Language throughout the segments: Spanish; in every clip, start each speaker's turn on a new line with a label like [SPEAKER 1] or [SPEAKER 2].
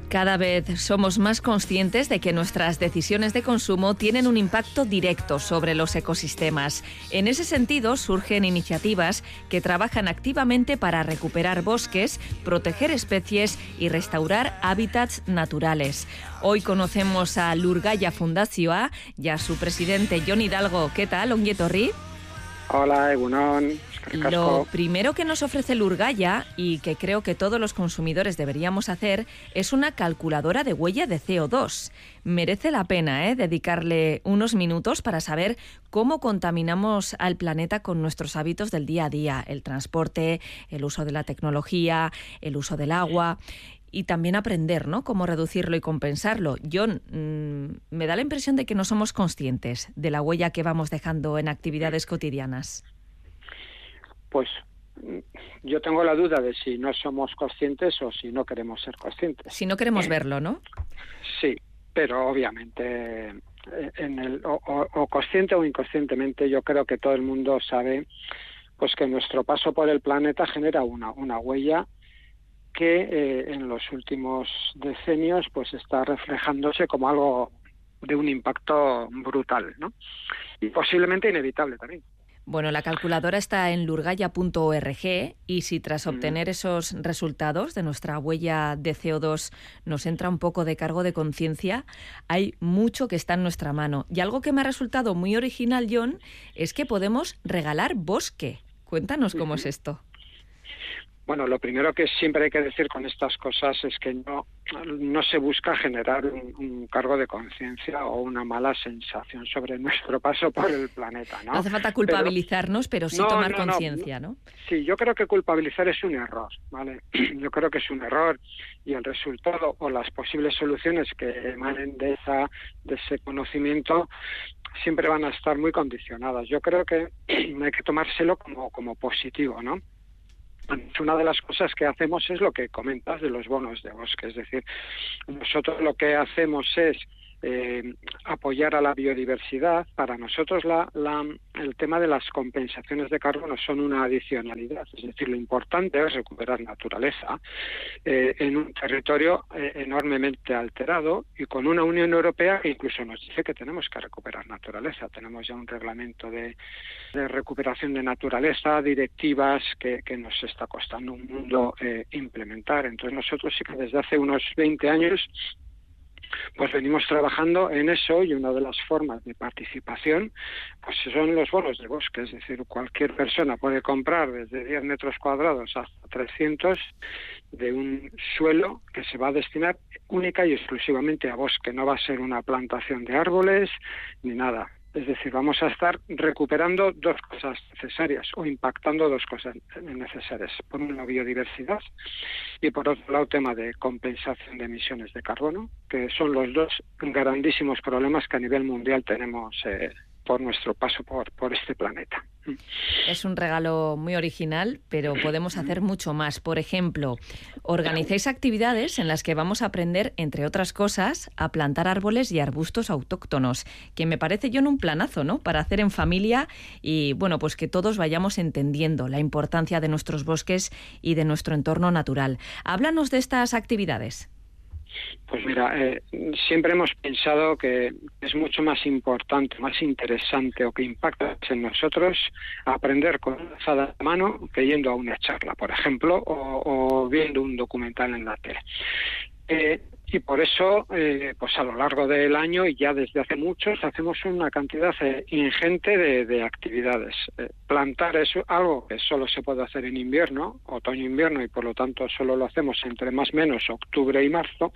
[SPEAKER 1] Cada vez somos más conscientes de que nuestras decisiones de consumo tienen un impacto directo sobre los ecosistemas. En ese sentido, surgen iniciativas que trabajan activamente para recuperar bosques, proteger especies y restaurar hábitats naturales. Hoy conocemos a Lurgaya Fundazioa y a su presidente Jon Hidalgo. ¿Qué tal, ongi etorri?
[SPEAKER 2] Hola, egunon.
[SPEAKER 1] Lo primero que nos ofrece Lurgaya, y que creo que todos los consumidores deberíamos hacer, es una calculadora de huella de CO2. Merece la pena dedicarle unos minutos para saber cómo contaminamos al planeta con nuestros hábitos del día a día, el transporte, el uso de la tecnología, el uso del agua. Y también aprender, ¿no?, cómo reducirlo y compensarlo. Jon, me da la impresión de que no somos conscientes de la huella que vamos dejando en actividades cotidianas.
[SPEAKER 2] Pues yo tengo la duda de si no somos conscientes o si no queremos ser conscientes.
[SPEAKER 1] Si no queremos verlo, ¿no?
[SPEAKER 2] Sí, pero obviamente o consciente o inconscientemente yo creo que todo el mundo sabe pues que nuestro paso por el planeta genera una huella que en los últimos decenios pues está reflejándose como algo de un impacto brutal, ¿no? Y posiblemente inevitable también.
[SPEAKER 1] Bueno, la calculadora está en lurgaya.org y si tras obtener esos resultados de nuestra huella de CO2 nos entra un poco de cargo de conciencia, hay mucho que está en nuestra mano. Y algo que me ha resultado muy original, Jon, es que podemos regalar bosque. Cuéntanos cómo es esto.
[SPEAKER 2] Bueno, lo primero que siempre hay que decir con estas cosas es que no se busca generar un cargo de conciencia o una mala sensación sobre nuestro paso por el planeta, ¿no?
[SPEAKER 1] No hace falta culpabilizarnos, pero sí tomar conciencia, ¿no?
[SPEAKER 2] Sí, yo creo que culpabilizar es un error, ¿vale? Yo creo que es un error y el resultado o las posibles soluciones que emanen de ese conocimiento siempre van a estar muy condicionadas. Yo creo que hay que tomárselo como positivo, ¿no? Una de las cosas que hacemos es lo que comentas de los bonos de bosque, es decir, nosotros lo que hacemos es apoyar a la biodiversidad. Para nosotros el tema de las compensaciones de carbono son una adicionalidad, es decir, lo importante es recuperar naturaleza en un territorio enormemente alterado y con una Unión Europea que incluso nos dice que tenemos que recuperar naturaleza. Tenemos ya un reglamento de recuperación de naturaleza, directivas que nos está costando un mundo implementar. Entonces nosotros sí que desde hace unos 20 años pues venimos trabajando en eso y una de las formas de participación pues son los bonos de bosque, es decir, cualquier persona puede comprar desde 10 metros cuadrados hasta 300 de un suelo que se va a destinar única y exclusivamente a bosque, no va a ser una plantación de árboles ni nada. Es decir, vamos a estar recuperando dos cosas necesarias o impactando dos cosas necesarias. Por un lado, biodiversidad y por otro lado, tema de compensación de emisiones de carbono, que son los dos grandísimos problemas que a nivel mundial tenemos por nuestro paso por este planeta.
[SPEAKER 1] Es un regalo muy original, pero podemos hacer mucho más. Por ejemplo, organizáis actividades en las que vamos a aprender, entre otras cosas, a plantar árboles y arbustos autóctonos, que me parece, Jon, un planazo, ¿no?, para hacer en familia y, bueno, pues que todos vayamos entendiendo la importancia de nuestros bosques y de nuestro entorno natural. Háblanos de estas actividades.
[SPEAKER 2] Pues mira, siempre hemos pensado que es mucho más importante, más interesante o que impacta en nosotros aprender con una alzada de mano que yendo a una charla, por ejemplo, o viendo un documental en la tele. Y por eso, pues a lo largo del año y ya desde hace muchos, hacemos una cantidad ingente de actividades. Plantar es algo que solo se puede hacer en invierno, otoño-invierno, y por lo tanto solo lo hacemos entre más o menos octubre y marzo.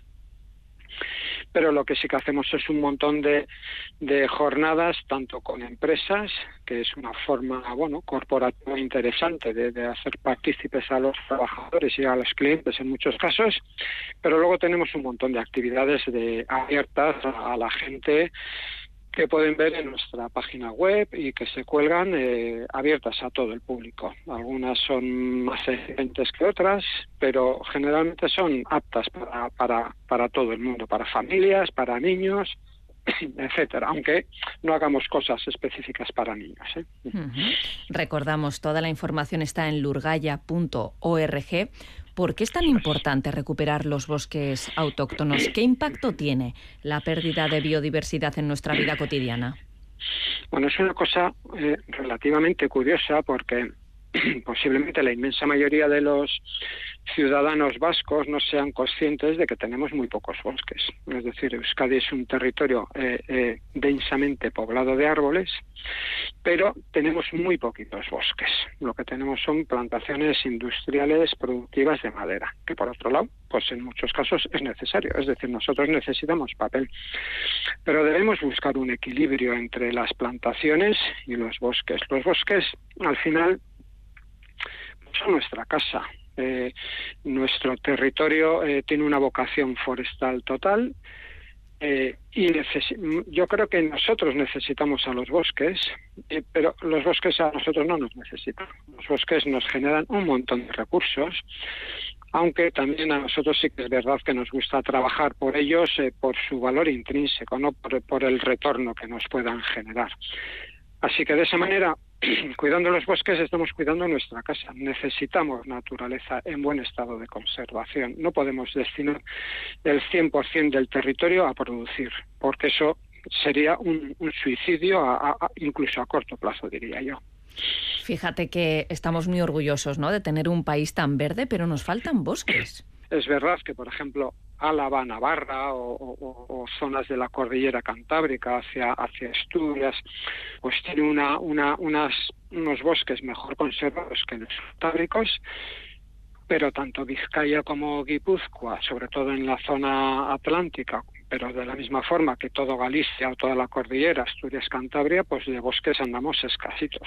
[SPEAKER 2] Pero lo que sí que hacemos es un montón de jornadas, tanto con empresas, que es una forma, corporativa interesante de hacer partícipes a los trabajadores y a los clientes en muchos casos, pero luego tenemos un montón de actividades abiertas a la gente que pueden ver en nuestra página web y que se cuelgan abiertas a todo el público. Algunas son más exigentes que otras, pero generalmente son aptas para todo el mundo, para familias, para niños, etcétera, aunque no hagamos cosas específicas para niños.
[SPEAKER 1] Recordamos, toda la información está en lurgaya.org. ¿Por qué es tan importante recuperar los bosques autóctonos? ¿Qué impacto tiene la pérdida de biodiversidad en nuestra vida cotidiana?
[SPEAKER 2] Bueno, es una cosa relativamente curiosa porque posiblemente la inmensa mayoría de los ciudadanos vascos no sean conscientes de que tenemos muy pocos bosques. Es decir, Euskadi es un territorio densamente poblado de árboles, pero tenemos muy poquitos bosques. Lo que tenemos son plantaciones industriales productivas de madera, que por otro lado, pues en muchos casos es necesario. Es decir, nosotros necesitamos papel, pero debemos buscar un equilibrio entre las plantaciones y los bosques. Los bosques, al final, son nuestra casa. Nuestro territorio tiene una vocación forestal total y yo creo que nosotros necesitamos a los bosques, pero los bosques a nosotros no nos necesitan. Los bosques nos generan un montón de recursos, aunque también a nosotros sí que es verdad que nos gusta trabajar por ellos por su valor intrínseco, no por el retorno que nos puedan generar. Así que de esa manera, cuidando los bosques, estamos cuidando nuestra casa. Necesitamos naturaleza en buen estado de conservación. No podemos destinar el 100% del territorio a producir, porque eso sería un suicidio incluso a corto plazo, diría yo.
[SPEAKER 1] Fíjate que estamos muy orgullosos, ¿no?, de tener un país tan verde, pero nos faltan bosques. Es
[SPEAKER 2] verdad que, por ejemplo, Álava, Navarra o zonas de la cordillera cantábrica hacia Asturias, pues tiene unos bosques mejor conservados que los cantábricos, pero tanto Vizcaya como Guipúzcoa, sobre todo en la zona atlántica, pero de la misma forma que todo Galicia o toda la cordillera, Asturias, Cantabria, pues de bosques andamos escasitos.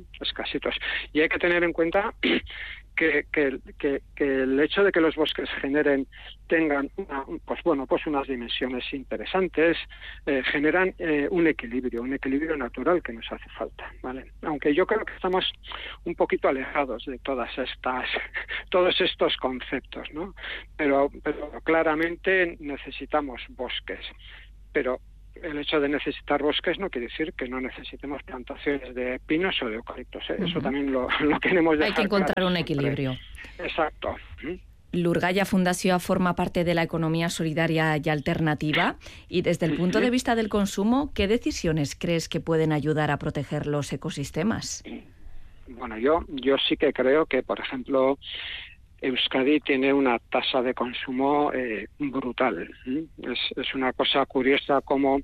[SPEAKER 2] Y hay que tener en cuenta que el hecho de que los bosques tengan unas dimensiones interesantes, generan un equilibrio natural que nos hace falta, ¿vale? Aunque yo creo que estamos un poquito alejados de todos estos conceptos, ¿no? Pero claramente necesitamos bosques, pero el hecho de necesitar bosques no quiere decir que no necesitemos plantaciones de pinos o de eucaliptos, ¿eh? Uh-huh. Eso también lo queremos dejar.
[SPEAKER 1] Hay que encontrar claro, un equilibrio.
[SPEAKER 2] Exacto.
[SPEAKER 1] L'Urgaya Fundació forma parte de la economía solidaria y alternativa y desde el punto de vista del consumo, ¿qué decisiones crees que pueden ayudar a proteger los ecosistemas?
[SPEAKER 2] Bueno, yo sí que creo que, por ejemplo, Euskadi tiene una tasa de consumo brutal. Es una cosa curiosa como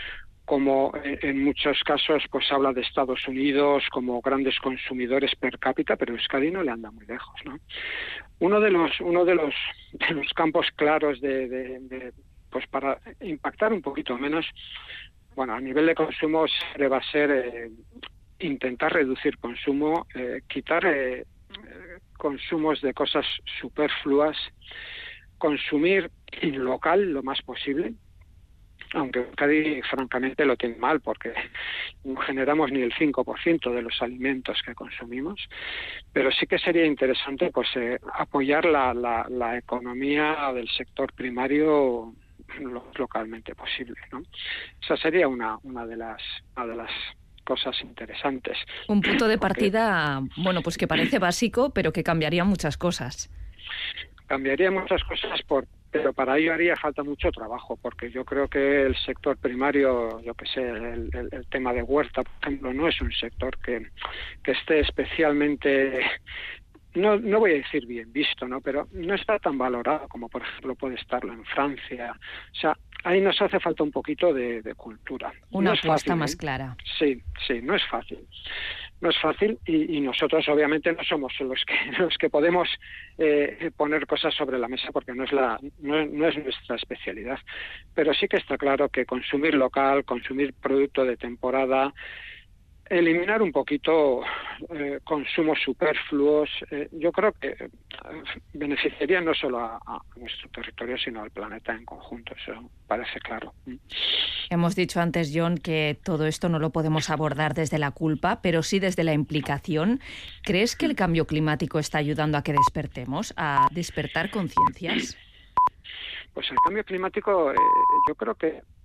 [SPEAKER 2] en muchos casos pues habla de Estados Unidos como grandes consumidores per cápita, pero Euskadi no le anda muy lejos, ¿no? Uno de los campos claros pues para impactar un poquito menos, bueno, a nivel de consumo siempre va a ser intentar reducir consumo, quitar consumos de cosas superfluas, consumir local lo más posible, aunque Euskadi francamente lo tiene mal porque no generamos ni el 5% de los alimentos que consumimos, pero sí que sería interesante pues apoyar la economía del sector primario lo localmente posible, ¿no? Esa sería una de las cosas interesantes.
[SPEAKER 1] Un punto de partida, bueno, pues que parece básico, pero que cambiaría muchas cosas.
[SPEAKER 2] Cambiaría muchas cosas, pero para ello haría falta mucho trabajo, porque yo creo que el sector primario, yo que sé, el tema de huerta, por ejemplo, no es un sector que esté especialmente, no voy a decir bien visto, ¿no?, pero no está tan valorado como, por ejemplo, puede estarlo en Francia. O sea, ahí nos hace falta un poquito de cultura.
[SPEAKER 1] Una
[SPEAKER 2] no
[SPEAKER 1] apuesta
[SPEAKER 2] fácil,
[SPEAKER 1] más clara.
[SPEAKER 2] Sí, no es fácil. No es fácil y nosotros obviamente no somos los que podemos poner cosas sobre la mesa porque no es nuestra especialidad. Pero sí que está claro que consumir local, consumir producto de temporada, eliminar un poquito consumos superfluos, yo creo que beneficiaría no solo a nuestro territorio, sino al planeta en conjunto. Eso parece claro.
[SPEAKER 1] Hemos dicho antes, Jon, que todo esto no lo podemos abordar desde la culpa, pero sí desde la implicación. ¿Crees que el cambio climático está ayudando a que despertemos, a despertar conciencias?
[SPEAKER 2] Pues el cambio climático, yo creo que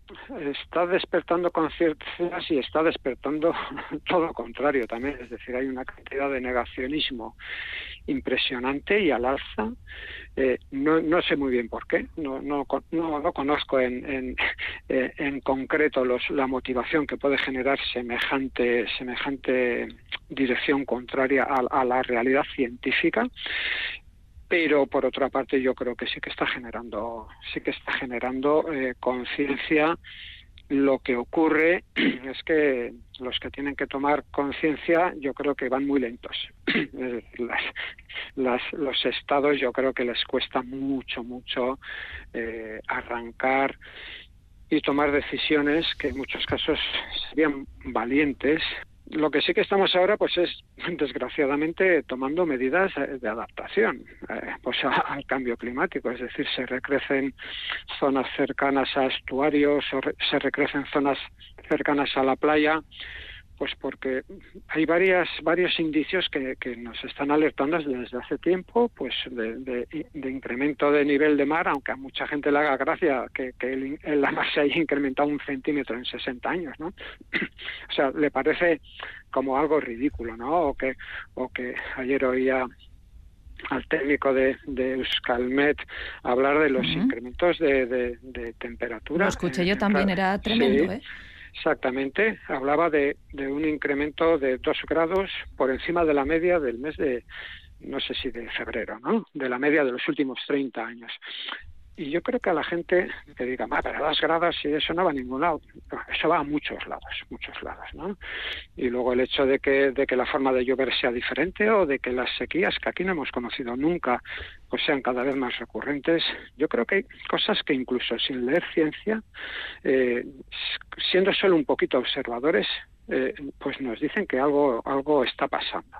[SPEAKER 2] está despertando conciencias y está despertando todo lo contrario también. Es decir, hay una cantidad de negacionismo impresionante y al alza. No sé muy bien por qué. No conozco en concreto la motivación que puede generar semejante dirección contraria a la realidad científica. Pero por otra parte yo creo que sí que está generando conciencia. Lo que ocurre es que los que tienen que tomar conciencia yo creo que van muy lentos. Es decir, los estados yo creo que les cuesta mucho arrancar y tomar decisiones que en muchos casos serían valientes. Lo que sí que estamos ahora pues es desgraciadamente tomando medidas de adaptación pues al cambio climático, es decir, se recrecen zonas cercanas a estuarios, se recrecen zonas cercanas a la playa, pues porque hay varios indicios que nos están alertando desde hace tiempo, pues de incremento de nivel de mar, aunque a mucha gente le haga gracia que la mar se haya incrementado 1 centímetro en 60 años, ¿no? O sea, le parece como algo ridículo, ¿no? O que ayer oía al técnico de Euskalmet hablar de los incrementos de temperatura.
[SPEAKER 1] Lo escuché yo también, era tremendo,
[SPEAKER 2] sí. Exactamente, hablaba de un incremento de 2 grados por encima de la media del mes de, no sé si de febrero, ¿no? De la media de los últimos 30 años. Y yo creo que a la gente que diga, pero 2 grados y eso no va a ningún lado. No, eso va a muchos lados, ¿no? Y luego el hecho de que la forma de llover sea diferente o de que las sequías, que aquí no hemos conocido nunca, pues sean cada vez más recurrentes. Yo creo que hay cosas que incluso sin leer ciencia, siendo solo un poquito observadores, pues nos dicen que algo está pasando.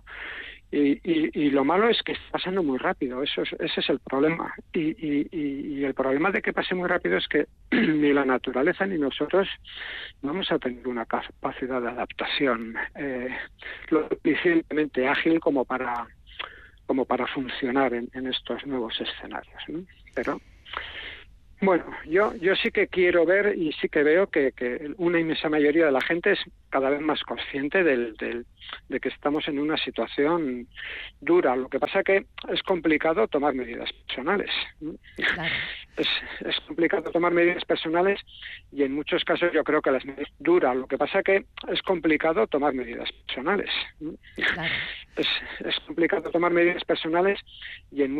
[SPEAKER 2] Y lo malo es que está pasando muy rápido, ese es el problema. Y el problema de que pase muy rápido es que ni la naturaleza ni nosotros vamos a tener una capacidad de adaptación lo suficientemente ágil como para funcionar en estos nuevos escenarios, ¿no? Pero bueno, yo sí que quiero ver y sí que veo que una inmensa mayoría de la gente es cada vez más consciente de que estamos en una situación dura. Lo que pasa que es complicado tomar medidas personales.
[SPEAKER 1] Claro.
[SPEAKER 2] Es complicado tomar medidas personales y en muchos casos yo creo que las medidas duras. Lo que pasa que es complicado tomar medidas personales.
[SPEAKER 1] Claro.
[SPEAKER 2] Es complicado tomar medidas personales y en